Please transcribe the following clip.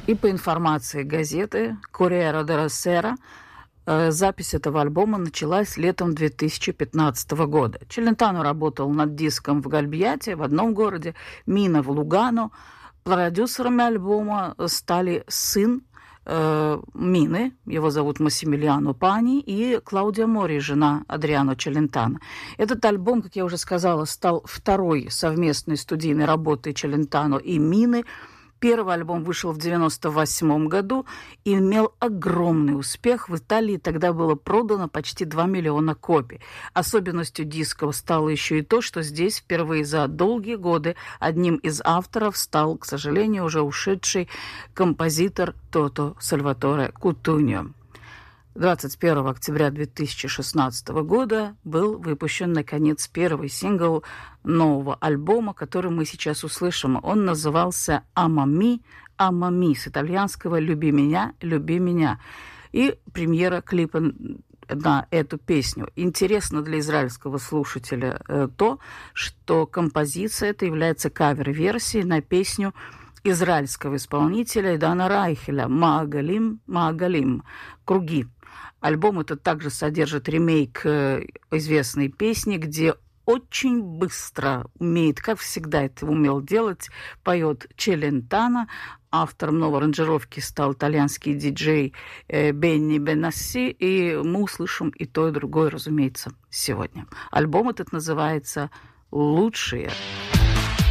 И по информации газеты «Корриера делла Сера», запись этого альбома началась летом 2015 года. Челентано работал над диском в Гальбьяте, в одном городе, Мина в Лугано. Продюсерами альбома стали сын Мины, его зовут Массимилиано Пани, и Клаудия Мори, жена Адриано Челентано. Этот альбом, как я уже сказала, стал второй совместной студийной работой Челентано и Мины. Первый альбом вышел в 1998 году и имел огромный успех. В Италии тогда было продано почти 2 миллиона копий. Особенностью диска стало еще и то, что здесь впервые за долгие годы одним из авторов стал, к сожалению, уже ушедший композитор Тото Сальваторе Кутуньо. 21 октября 2016 года был выпущен, наконец, первый сингл нового альбома, который мы сейчас услышим. Он назывался «Амами, Амами», с итальянского «Люби меня, люби меня». И премьера клипа на эту песню. Интересно для израильского слушателя то, что композиция эта является кавер-версией на песню израильского исполнителя Дана Райхеля «Маагалим, Маагалим», «Круги». Альбом этот также содержит ремейк известной песни, где очень быстро умеет, как всегда это умел делать, поет Челентано. Автором новой аранжировки стал итальянский диджей Бенни Бенасси, и мы услышим и то, и другое, разумеется, сегодня. Альбом этот называется «Лучшие».